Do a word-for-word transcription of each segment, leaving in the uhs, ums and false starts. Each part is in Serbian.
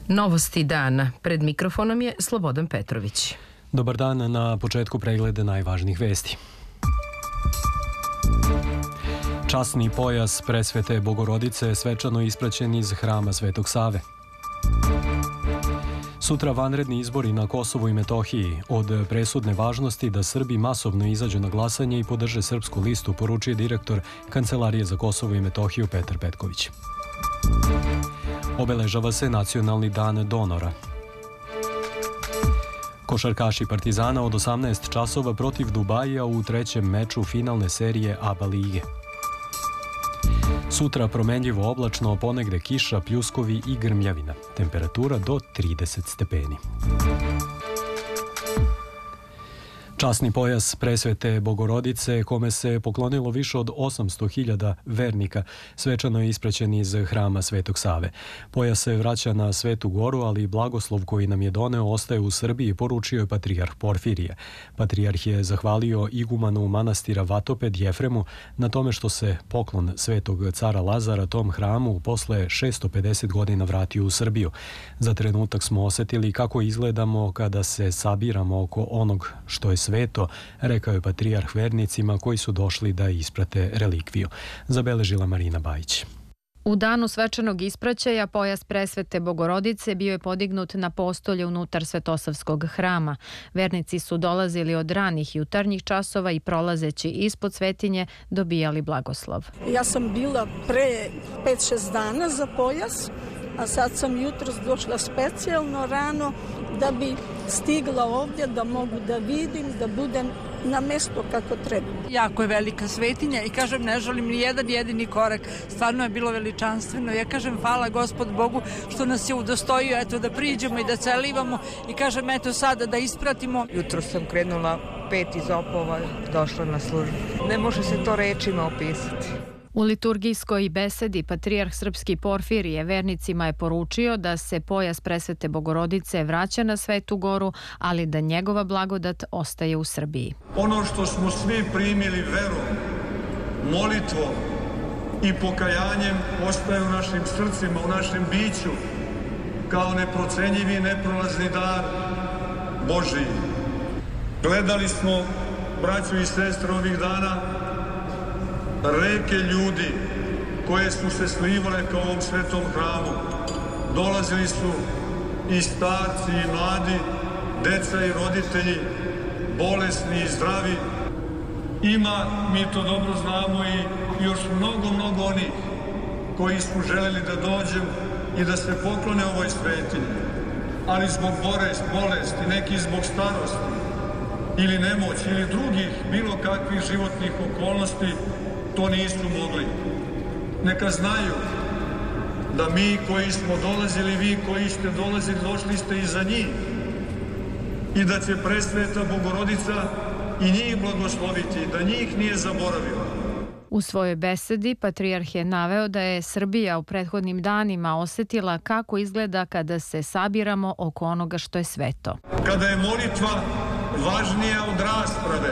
Novosti dana. Pred mikrofonom je Slobodan Petrović. Dobar dan, na početku pregleda najvažnijih vesti. Časni pojas presvete Bogorodice svečano ispraćen iz hrama Svetog Save. Sutra vanredni izbori na Kosovu i Metohiji. Od presudne važnosti da Srbi masovno izađu na glasanje i podrže Srpsku listu, poručuje direktor Kancelarije za Kosovo i Metohiju Petar Petković. Obeležava se Nacionalni dan donora. Košarkaši Partizana od osamnaest časova protiv Dubaija u trećem meču finalne serije A B A lige. Sutra promenljivo oblačno, ponegde kiša, pljuskovi i grmljavina. Temperatura do trideset stepeni. Časni pojas presvete Bogorodice, kome se poklonilo više od osamsto hiljada vernika, svečano je ispraćen iz hrama Svetog Save. Pojas se vraća na Svetu Goru, ali i blagoslov koji nam je doneo ostaje u Srbiji, poručio je patrijarh Porfirije. Patrijarh je zahvalio igumanu manastira Vatoped Jefremu na tome što se poklon Svetog cara Lazara tom hramu posle šesto pedeset godina vratio u Srbiju. Za trenutak smo osetili kako izgledamo kada se sabiramo oko onog što je sveto, rekao je patrijarh vernicima koji su došli da isprate relikviju. Zabeležila Marina Bajić. U danu svečanog ispraćaja pojas presvete Bogorodice bio je podignut na postolje unutar Svetosavskog hrama. Vernici su dolazili od ranih jutarnjih časova i prolazeći ispod svetinje dobijali blagoslov. Ja sam bila pre pet šest dana za pojas, a sad sam jutros došla specijalno rano da bi stigla ovdje, da mogu da vidim, da budem na mesto kako treba. Jako je velika svetinja i kažem, ne želim ni jedan jedini korak. Stvarno je bilo veličanstveno. Ja kažem, hvala Gospod Bogu što nas je udostojio, eto, da priđemo i da celivamo i kažem, eto, sada da ispratimo. Jutro sam krenula pet iz Opova, došla na službu. Ne može se to rečima opisati. U liturgijskoj besedi patrijarh Srpski Porfirije vernicima je poručio da se pojas presvete Bogorodice vraća na Svetu Goru, ali da njegova blagodat ostaje u Srbiji. Ono što smo svi primili verom, molitvom i pokajanjem ostaje u našim srcima, u našem biću, kao neprocenjivi i neprolazni dar Božiji. Gledali smo, braćo i sestre, ovih dana reke ljudi koje su se slivale kao u ovom svetom hramu. Dolazili su i starci i mladi, deca i roditelji, bolesni i zdravi. Ima, mi to dobro znamo, i još mnogo, mnogo onih koji su želeli da dođu i da se poklone ovoj svetinji, ali zbog bolesti, neki zbog starosti ili nemoći ili drugih bilo kakvih životnih okolnosti to nisu mogli. Neka znaju da mi koji smo dolazili, vi koji ste dolazili, došli ste iza njih i da će presveta Bogorodica i njih blagosloviti, da njih nije zaboravila. U svojoj besedi patrijarh je naveo da je Srbija u prethodnim danima osetila kako izgleda kada se sabiramo oko onoga što je sveto. Kada je molitva važnija od rasprave,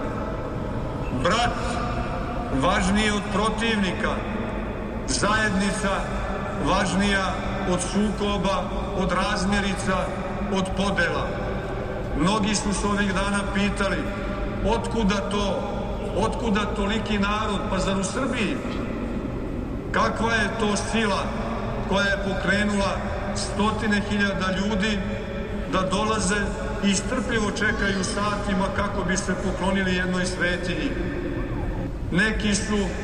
brat važnije od protivnika, zajednica važnija od sukoba, od razmjerica, od podela. Mnogi su se ovih dana pitali otkuda to, otkuda toliki narod, pa zar u Srbiji? Kakva je to sila koja je pokrenula stotine hiljada ljudi da dolaze i strpljivo čekaju satima kako bi se poklonili jednoj svetinji? Neki su